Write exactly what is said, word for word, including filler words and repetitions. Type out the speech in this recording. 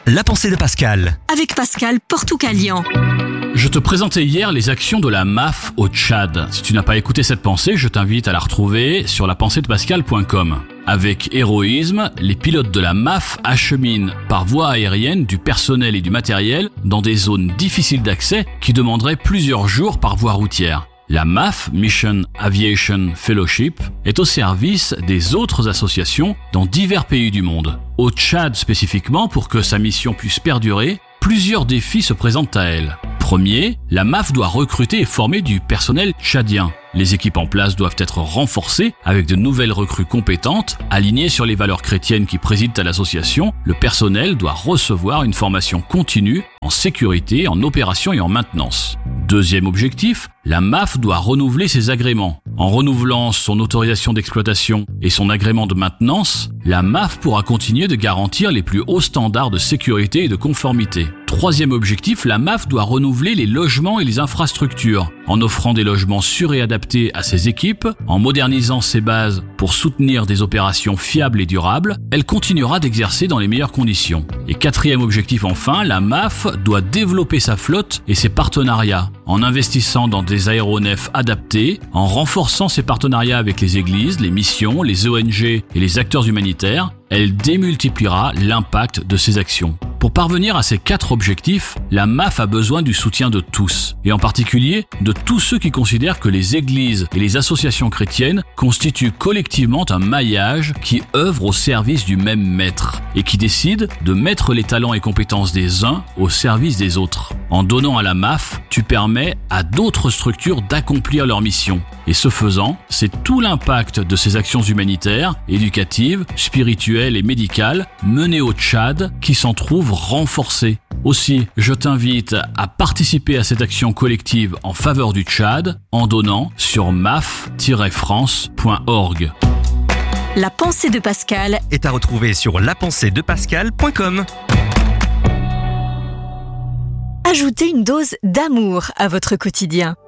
La pensée de Pascal. Avec Pascal Portoucalian. Je te présentais hier les actions de la M A F au Tchad. Si tu n'as pas écouté cette pensée, je t'invite à la retrouver sur la pensée de pascal point com. Avec héroïsme, les pilotes de la M A F acheminent par voie aérienne du personnel et du matériel dans des zones difficiles d'accès qui demanderaient plusieurs jours par voie routière. La M A F, Mission Aviation Fellowship, est au service des autres associations dans divers pays du monde. Au Tchad spécifiquement, pour que sa mission puisse perdurer, plusieurs défis se présentent à elle. Premier, la M A F doit recruter et former du personnel tchadien. Les équipes en place doivent être renforcées avec de nouvelles recrues compétentes, alignées sur les valeurs chrétiennes qui président à l'association. Le personnel doit recevoir une formation continue en sécurité, en opération et en maintenance. Deuxième objectif, la M A F doit renouveler ses agréments. En renouvelant son autorisation d'exploitation et son agrément de maintenance, la M A F pourra continuer de garantir les plus hauts standards de sécurité et de conformité. Troisième objectif, la M A F doit renouveler les logements et les infrastructures, en offrant des logements sûrs et adaptés à ses équipes, en modernisant ses bases pour soutenir des opérations fiables et durables. Elle continuera d'exercer dans les meilleures conditions. Et quatrième objectif enfin, la M A F doit développer sa flotte et ses partenariats, en investissant dans des aéronefs adaptés, en renforçant ses partenariats avec les églises, les missions, les O N G et les acteurs humanitaires. Elle démultipliera l'impact de ses actions. Pour parvenir à ces quatre objectifs, la M A F a besoin du soutien de tous, et en particulier de tous ceux qui considèrent que les églises et les associations chrétiennes constituent collectivement un maillage qui œuvre au service du même maître, et qui décide de mettre les talents et compétences des uns au service des autres. En donnant à la M A F, tu permets à d'autres structures d'accomplir leur mission. Et ce faisant, c'est tout l'impact de ces actions humanitaires, éducatives, spirituelles et médicales menées au Tchad qui s'en trouve renforcé. Aussi, je t'invite à participer à cette action collective en faveur du Tchad en donnant sur m a f tiret france point org. La pensée de Pascal Est à retrouver sur la pensée de pascal point com. Ajoutez une dose d'amour à votre quotidien.